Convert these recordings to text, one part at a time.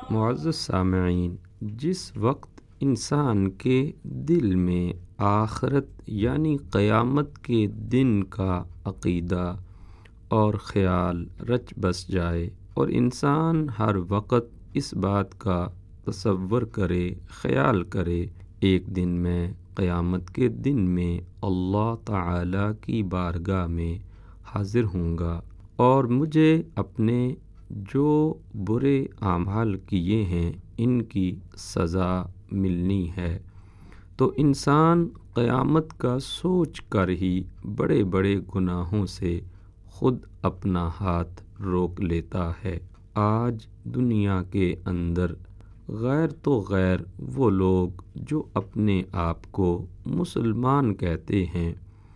معزز سامعین، جس وقت انسان کے دل میں آخرت یعنی قیامت کے دن کا عقیدہ اور خیال رچ بس جائے اور انسان ہر وقت اس بات کا تصور کرے، خیال کرے، ایک دن میں قیامت کے دن میں اللہ تعالی کی بارگاہ میں حاضر ہوں گا اور مجھے اپنے جو برے اعمال کیے ہیں ان کی سزا ملنی ہے، تو انسان قیامت کا سوچ کر ہی بڑے بڑے گناہوں سے خود اپنا ہاتھ روک لیتا ہے۔ آج دنیا کے اندر غیر تو غیر وہ لوگ جو اپنے آپ کو مسلمان کہتے ہیں،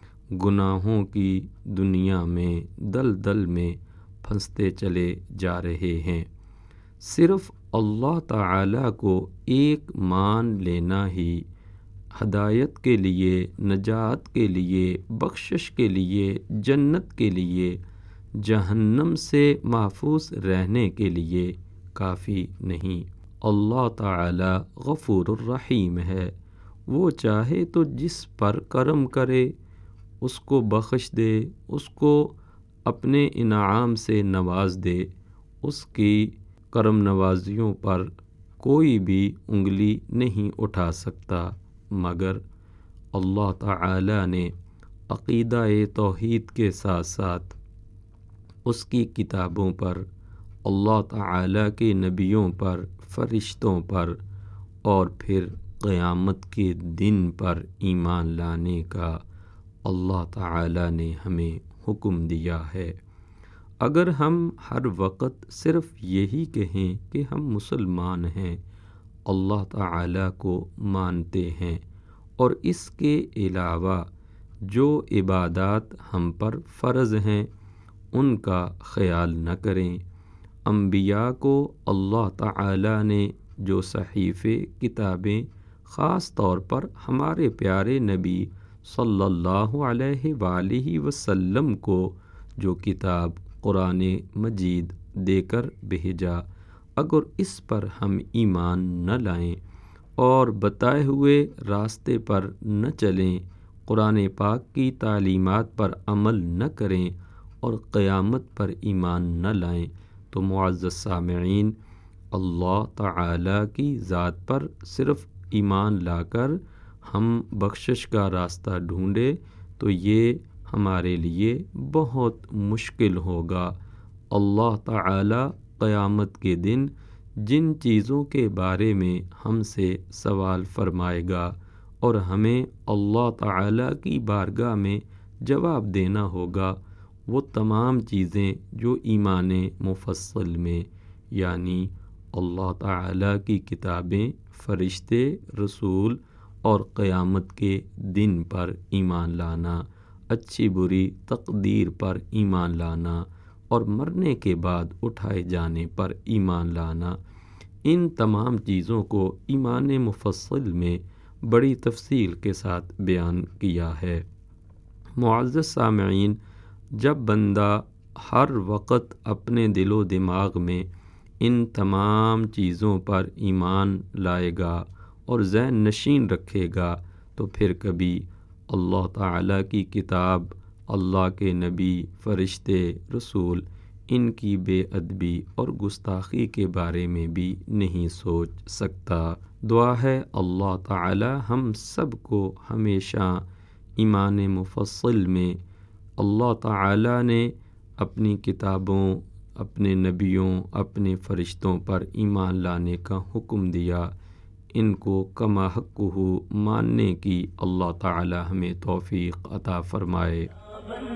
گناہوں کی دنیا میں دلدل میں پھنستے چلے جا رہے ہیں۔ صرف اللہ تعالی کو ایک مان لینا ہی ہدایت کے لیے، نجات کے لیے، بخشش کے لیے، جنت کے لیے، جہنم سے محفوظ رہنے کے لیے کافی نہیں۔ اللہ تعالی غفور الرحیم ہے، وہ چاہے تو جس پر کرم کرے اس کو بخش دے، اس کو اپنے انعام سے نواز دے، اس کی کرم نوازیوں پر کوئی بھی انگلی نہیں اٹھا سکتا، مگر اللہ تعالی نے عقیدہ توحید کے ساتھ ساتھ اس کی کتابوں پر، اللہ تعالی کے نبیوں پر، فرشتوں پر اور پھر قیامت کے دن پر ایمان لانے کا اللہ تعالی نے ہمیں حکم دیا ہے۔ اگر ہم ہر وقت صرف یہی کہیں کہ ہم مسلمان ہیں، اللہ تعالی کو مانتے ہیں اور اس کے علاوہ جو عبادات ہم پر فرض ہیں ان کا خیال نہ کریں، انبیاء کو اللہ تعالی نے جو صحیفے، کتابیں، خاص طور پر ہمارے پیارے نبی صلی اللہ علیہ وآلہ وسلم کو جو کتاب قرآن مجید دے کر بھیجا، اگر اس پر ہم ایمان نہ لائیں اور بتائے ہوئے راستے پر نہ چلیں، قرآن پاک کی تعلیمات پر عمل نہ کریں اور قیامت پر ایمان نہ لائیں، تو معزز سامعین، اللہ تعالی کی ذات پر صرف ایمان لا کر ہم بخشش کا راستہ ڈھونڈے تو یہ ہمارے لیے بہت مشکل ہوگا۔ اللہ تعالی قیامت کے دن جن چیزوں کے بارے میں ہم سے سوال فرمائے گا اور ہمیں اللہ تعالی کی بارگاہ میں جواب دینا ہوگا، وہ تمام چیزیں جو ایمان مفصل میں یعنی اللہ تعالی کی کتابیں، فرشتے، رسول اور قیامت کے دن پر ایمان لانا، اچھی بری تقدیر پر ایمان لانا اور مرنے کے بعد اٹھائے جانے پر ایمان لانا، ان تمام چیزوں کو ایمان مفصل میں بڑی تفصیل کے ساتھ بیان کیا ہے۔ معزز سامعین، جب بندہ ہر وقت اپنے دل و دماغ میں ان تمام چیزوں پر ایمان لائے گا اور ذہن نشین رکھے گا تو پھر کبھی اللہ تعالی کی کتاب، اللہ کے نبی، فرشتے، رسول، ان کی بے ادبی اور گستاخی کے بارے میں بھی نہیں سوچ سکتا۔ دعا ہے اللہ تعالی ہم سب کو ہمیشہ ایمان مفصل میں اللہ تعالی نے اپنی کتابوں، اپنے نبیوں، اپنے فرشتوں پر ایمان لانے کا حکم دیا، ان کو کما حقہ ماننے کی اللہ تعالی ہمیں توفیق عطا فرمائے۔